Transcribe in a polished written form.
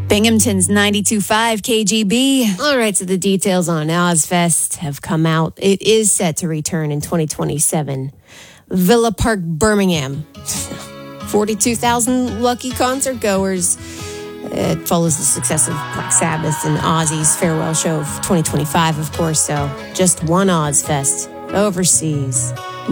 Binghamton's 92.5 KGB. All right, so the details on Ozfest have come out. It is set to return in 2027. Villa Park, Birmingham. 42,000 lucky concert goers. It follows the success of Black Sabbath and Ozzy's farewell show of 2025, of course. So just one Ozfest overseas.